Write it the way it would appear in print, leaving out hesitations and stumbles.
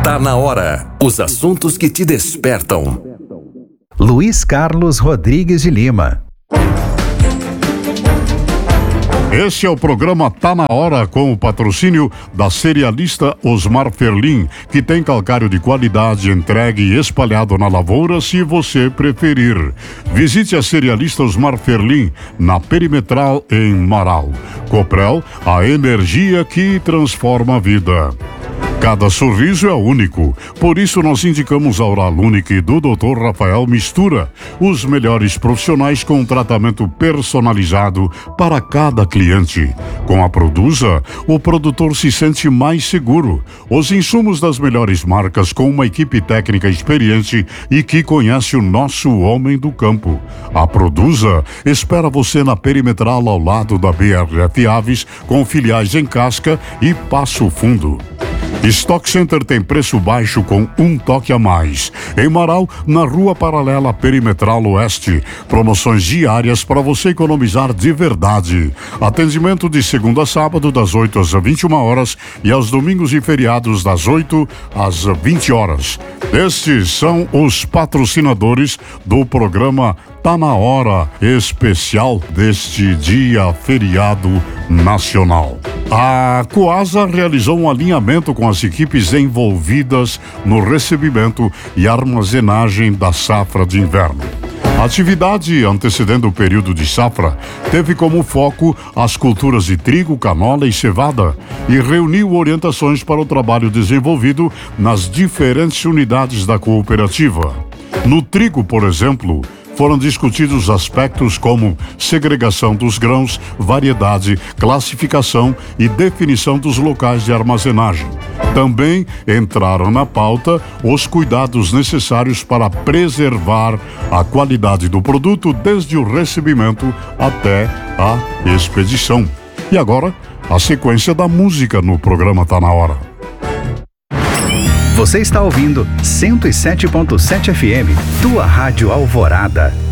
Tá na hora. Os assuntos que te despertam. Luiz Carlos Rodrigues de Lima. Esse é o programa Tá na Hora, com o patrocínio da cerealista Osmar Ferlin, que tem calcário de qualidade entregue e espalhado na lavoura, se você preferir. Visite a cerealista Osmar Ferlin na Perimetral, em Marau. Coprel, a energia que transforma a vida. Cada sorriso é único, por isso nós indicamos a Oral Unique do Dr. Rafael Mistura, os melhores profissionais com tratamento personalizado para cada cliente. Com a Produza, o produtor se sente mais seguro. Os insumos das melhores marcas com uma equipe técnica experiente e que conhece o nosso homem do campo. A Produza espera você na Perimetral, ao lado da BRF Aves, com filiais em Casca e Passo Fundo. Stock Center tem preço baixo com um toque a mais. Em Marau, na Rua Paralela Perimetral Oeste. Promoções diárias para você economizar de verdade. Atendimento de segunda a sábado, das 8 às 21 horas e aos domingos e feriados, das 8 às 20 horas. Estes são os patrocinadores do programa Tá na Hora, especial deste dia feriado nacional. A Coasa realizou um alinhamento com as equipes envolvidas no recebimento e armazenagem da safra de inverno. A atividade antecedendo o período de safra teve como foco as culturas de trigo, canola e cevada e reuniu orientações para o trabalho desenvolvido nas diferentes unidades da cooperativa. No trigo, por exemplo, foram discutidos aspectos como segregação dos grãos, variedade, classificação e definição dos locais de armazenagem. Também entraram na pauta os cuidados necessários para preservar a qualidade do produto desde o recebimento até a expedição. E agora, a sequência da música no programa Tá na Hora. Você está ouvindo 107.7 FM, tua rádio Alvorada.